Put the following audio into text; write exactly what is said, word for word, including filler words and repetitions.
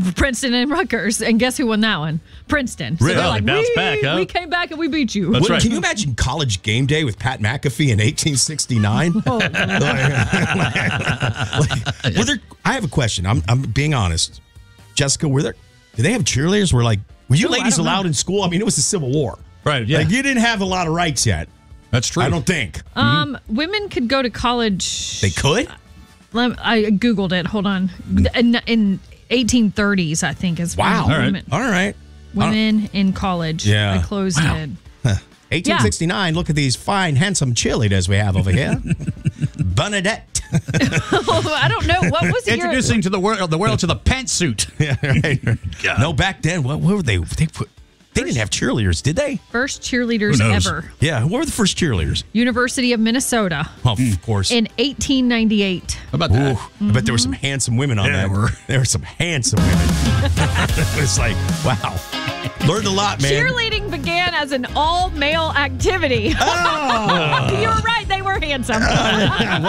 Princeton and Rutgers, and guess who won that one? Princeton. So Really? they're like, They bounced we, back, huh? we came back and we beat you. That's Well, right. Can you imagine College Game Day with Pat McAfee in eighteen sixty-nine? Oh, Like, were there, I have a question. I'm, I'm being honest. Jessica, were there, did they have cheerleaders? Were like, were you Ooh, I ladies don't know. allowed in school? I mean, it was the Civil War. Right, yeah. Like, you didn't have a lot of rights yet. That's true. I don't think. Um, women could go to college. They could? Lem- I Googled it. Hold on. In, in eighteen thirties, I think, is when Wow. All right. women, All right. women in college. Yeah. I closed it. eighteen sixty-nine, look at these fine, handsome cheerleaders we have over here. Bernadette. Oh, I don't know. What was the year? Introducing to the world the world to the pantsuit. Yeah, right. No, back then, what, what were they? They put. They didn't have cheerleaders, did they? First cheerleaders Who knows? ever. Yeah, what were the first cheerleaders? University of Minnesota Well, of course. in eighteen ninety-eight. How about Ooh, that? I bet there were some handsome women on Yeah, that. there were. There were some handsome women. It was like, wow. Learned a lot, man. Cheerleading began as an all-male activity. Oh. You were right. They were handsome.